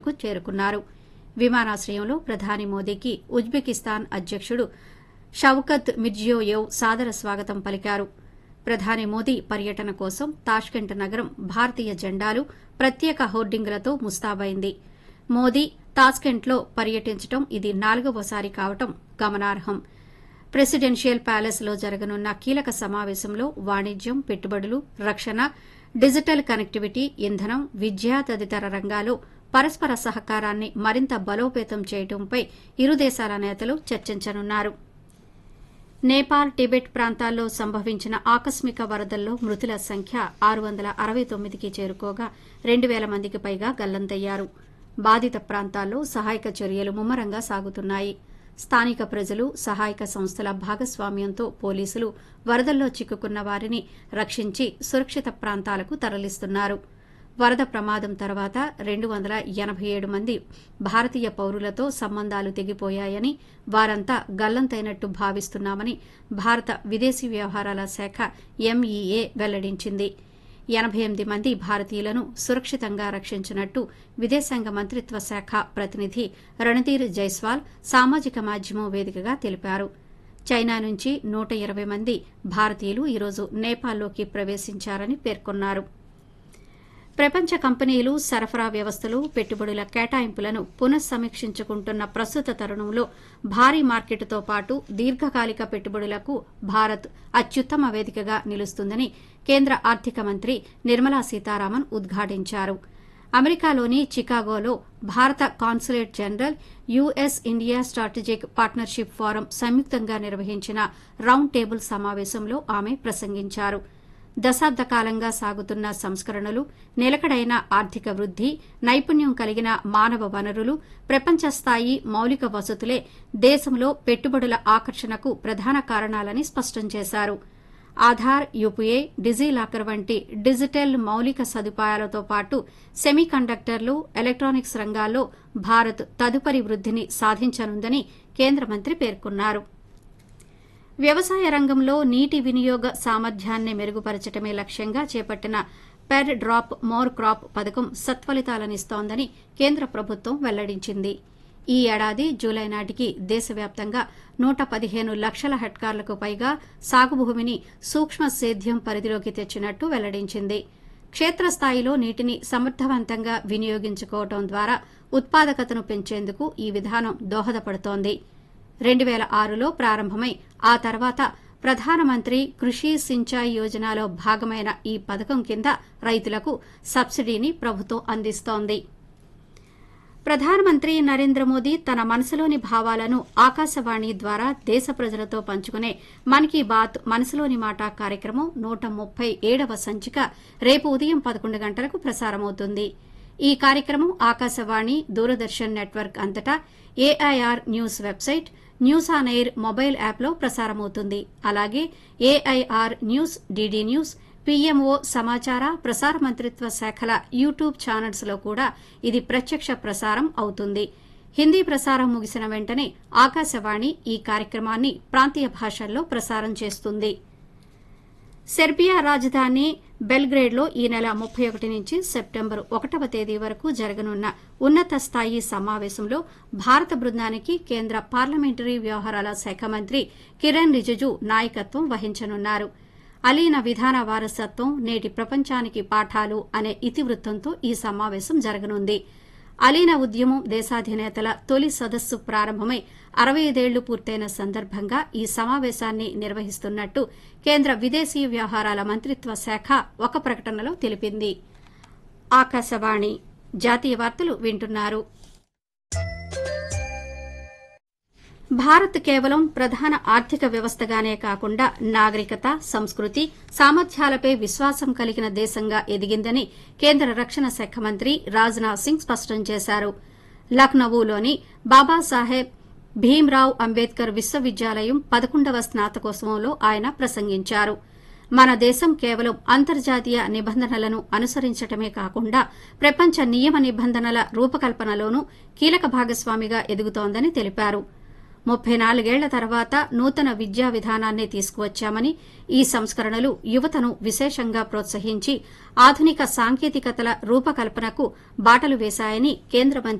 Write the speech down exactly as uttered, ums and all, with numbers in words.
కు చేరుకున్నారు. విమానాశ్రయంలో ప్రధాని మోదీకి ఉజ్బెకిస్తాన్ అధ్యకుడు షౌకత్ మిర్జియోయేవ్ సాదర స్వాగతం పలికారు. ప్రధాని మోదీ పర్యటన కోసం తాష్కెంట్ నగరం భారతీయ జెండాలు, ప్రత్యేక హోర్డింగులతో ముస్తాబైంది. మోదీ తాష్కెంట్లో పర్యటించడం ఇది నాలుగవసారి కావడం గమనార్హం. ప్రెసిడెన్షియల్ ప్యాలెస్ లో జరగనున్న కీలక సమావేశంలో వాణిజ్యం, పెట్టుబడులు, రక్షణ, డిజిటల్ కనెక్టివిటీ, ఇంధనం, విద్య తదితర రంగాల్లో పరస్పర సహకారాన్ని మరింత బలోపేతం చేయడంపై ఇరు దేశాల నేతలు చర్చించనున్నారు. నేపాల్, టిబెట్ ప్రాంతాల్లో సంభవించిన ఆకస్మిక వరదల్లో మృతుల సంఖ్య ఆరు వందల అరవై తొమ్మిదికి చేరుకోగా రెండు పేల మందికి పైగా గల్లంతయ్యారు. బాధిత ప్రాంతాల్లో సహాయక చర్యలు ముమ్మరంగా సాగుతున్నాయి. స్థానిక ప్రజలు, సహాయక సంస్థల భాగస్వామ్యంతో పోలీసులు వరదల్లో చిక్కుకున్న వారిని రక్షించి సురక్షిత ప్రాంతాలకు తరలిస్తున్నారు. వరద ప్రమాదం తర్వాత రెండు వందల ఎనబై ఏడు మంది భారతీయ పౌరులతో సంబంధాలు తెగిపోయాయని, వారంతా గల్లంతైనట్టు భావిస్తున్నామని భారత విదేశీ వ్యవహారాల శాఖ ఎంఈఏ వెల్లడించింది. ఎనబై ఎనిమిది మంది భారతీయులను సురక్షితంగా రక్షించినట్టు విదేశాంగ మంత్రిత్వ శాఖ ప్రతినిధి రణధీర్ జైస్వాల్ సామాజిక మాధ్యమం వేదికగా తెలిపారు. చైనా నుంచి నూట ఇరవై మంది భారతీయులు ఈరోజు నేపాల్లోకి ప్రవేశించారని పేర్కొన్నారు. ప్రపంచ కంపెనీలు సరఫరా వ్యవస్థలు పెట్టుబడుల కేటాయింపులను పునఃసమీక్షించుకుంటున్న ప్రస్తుత తరుణంలో భారీ మార్కెట్తో పాటు దీర్ఘకాలిక పెట్టుబడులకు భారత్ అత్యుత్తమ వేదికగా నిలుస్తుందని కేంద్ర ఆర్థిక మంత్రి నిర్మలా సీతారామన్ ఉద్ఘాటించారు. అమెరికాలోని చికాగోలో భారత consulate general, US India strategic partnership forum సంయుక్తంగా నిర్వహించిన రౌండ్ టేబుల్ సమావేశంలో ఆమె ప్రసంగించారు. దశాబ్ద కాలంగా సాగుతున్న సంస్కరణలు, నిలకడైన ఆర్థిక వృద్ది, నైపుణ్యం కలిగిన మానవ వనరులు, ప్రపంచ స్థాయి మౌలిక వసతులే దేశంలో పెట్టుబడుల ఆకర్షణకు ప్రధాన కారణాలని స్పష్టం చేశారు. ఆధార్, యూపీఐ, డిజిలాకర్ వంటి డిజిటల్ మౌలిక సదుపాయాలతో పాటు సెమీకండక్టర్లు, ఎలక్ట్రానిక్స్ రంగాల్లో భారత్ తదుపరి వృద్దిని సాధించనుందని కేంద్ర మంత్రి పేర్కొన్నారు. వ్యవసాయ రంగంలో నీటి వినియోగ సామర్థ్యాన్ని మెరుగుపరచడమే లక్ష్యంగా చేపట్టిన పెర్ డ్రాప్ మోర్ క్రాప్ పథకం సత్ఫలితాలనిస్తోందని కేంద్ర ప్రభుత్వం వెల్లడించింది. ఈ ఏడాది జూలై నాటికి దేశవ్యాప్తంగా నూట పదిహేను లక్షల హెక్టార్లకు పైగా సాగు భూమిని సూక్ష్మ సేద్యం పరిధిలోకి తెచ్చినట్టు వెల్లడించింది. క్షేత్రస్థాయిలో నీటిని సమర్థవంతంగా వినియోగించుకోవడం ద్వారా ఉత్పాదకతను పెంచేందుకు ఈ విధానం దోహదపడుతోంది. రెండు పేల ఆరులో ప్రారంభమై ఆ తర్వాత ప్రధానమంత్రి కృషి సించాయ్ యోజనలో భాగమైన ఈ పథకం కింద రైతులకు సబ్సిడీని ప్రభుత్వం అందిస్తోంది. ప్రధానమంత్రి నరేంద్ర మోదీ తన మనసులోని భావాలను ఆకాశవాణి ద్వారా దేశ ప్రజలతో పంచుకునే మన్ కీ బాత్ మనసులోని మాట కార్యక్రమం నూట ముప్పై ఏడవ సంచిక రేపు ఉదయం పదకొండు గంటలకు ప్రసారమవుతుంది. ఈ కార్యక్రమం ఆకాశవాణి, దూరదర్శన్ నెట్వర్క్ అంతటా AIR news website, news on air mobile యాప్లో ప్రసారమవుతుంది. అలాగే AIR news, DD news, PMO సమాచార ప్రసార మంత్రిత్వ శాఖల యూట్యూబ్ ఛానల్స్లో కూడా ఇది ప్రత్యక్ష ప్రసారం అవుతుంది. హిందీ ప్రసారం ముగిసిన వెంటనే ఆకాశవాణి ఈ కార్యక్రమాన్ని ప్రాంతీయ భాషల్లో ప్రసారం చేస్తుంది. సెర్బియా రాజధాని బెల్గ్రేడ్లో ఈ నెల ముప్పై ఒకటి నుంచి సెప్టెంబర్ ఒకటవ తేదీ వరకు జరగనున్న ఉన్నత స్థాయి సమావేశంలో భారత బృందానికి కేంద్ర పార్లమెంటరీ వ్యవహారాల శాఖ మంత్రి కిరణ్ రిజిజు నాయకత్వం వహించనున్నారు. అలీన విధాన వారసత్వం, నేటి ప్రపంచానికి పాఠాలు అనే ఇతివృత్తంతో ఈ సమావేశం జరగనుంది. అలీన ఉద్యమం దేశాధినేతల తొలి సదస్సు ప్రారంభమై అరవై ఐదేళ్లు పూర్తయిన సందర్భంగా ఈ సమావేశాన్ని నిర్వహిస్తున్నట్టు కేంద్ర విదేశీ వ్యవహారాల మంత్రిత్వ శాఖ ఒక ప్రకటనలో తెలిపింది. ఆకాశవాణి జాతీయ వార్తలు వింటున్నారు. భారత్ కేవలం ప్రధాన ఆర్థిక వ్యవస్థగానే కాకుండా నాగరికత, సంస్కృతి, సామర్థ్యాలపై విశ్వాసం కలిగిన దేశంగా ఎదిగిందని కేంద్ర రక్షణ శాఖ మంత్రి రాజ్నాథ్ సింగ్ స్పష్టం చేశారు. లఖ్నవూలోని బాబాసాహెబ్ భీమ్రావ్ అంబేద్కర్ విశ్వవిద్యాలయం పదకొండవ స్నాతకోత్సవంలో ఆయన ప్రసంగించారు. మన దేశం కేవలం అంతర్జాతీయ నిబంధనలను అనుసరించడమే కాకుండా ప్రపంచ నియమ నిబంధనల రూపకల్పనలోనూ కీలక భాగస్వామిగా ఎదుగుతోందని తెలిపారు. ముప్పై నాలుగేళ్ల తర్వాత నూతన విద్యా విధానాన్ని తీసుకువచ్చామని ఈ సంస్కరణలు యువతను విశేషంగా ప్రోత్సహించి ఆధునిక సాంకేతికతల రూపకల్పనకు బాటలు వేశాయని కేంద్ర మంత్రి